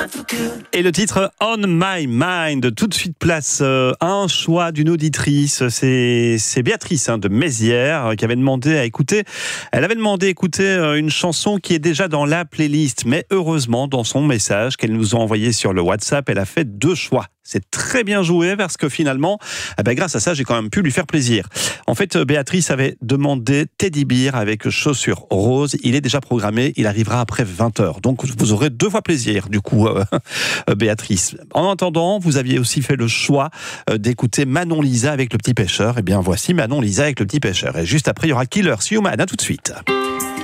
Et le titre On My Mind. Tout de suite place à un choix d'une auditrice. C'est Béatrice de Mézières qui avait demandé à écouter. Elle avait demandé à écouter une chanson qui est déjà dans la playlist. Mais heureusement, dans son message qu'elle nous a envoyé sur le WhatsApp, elle a fait deux choix. C'est très bien joué parce que finalement, grâce à ça, j'ai quand même pu lui faire plaisir. En fait, Béatrice avait demandé Teddy Bear avec Chaussures Roses. Il est déjà programmé, il arrivera après 20h. Donc, vous aurez deux fois plaisir, du coup, Béatrice. En attendant, vous aviez aussi fait le choix d'écouter Manon Lisa avec Le Petit Pêcheur. Eh bien, voici Manon Lisa avec Le Petit Pêcheur. Et juste après, il y aura Killer Human. À tout de suite.